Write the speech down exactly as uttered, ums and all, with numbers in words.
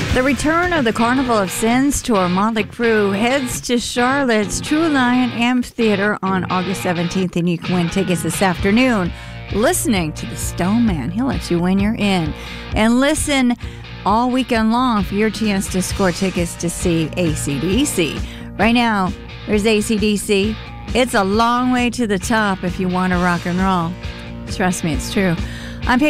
The return of the Carnival of Sins tour, Motley Crue, heads to Charlotte's True Lion Amphitheater on August seventeenth, and you can win tickets this afternoon listening to the Stone Man. He'll let you win your in. And listen all weekend long for your chance to score tickets to see A C D C. Right now, there's A C D C. It's a long way to the top if you want to rock and roll. Trust me, it's true.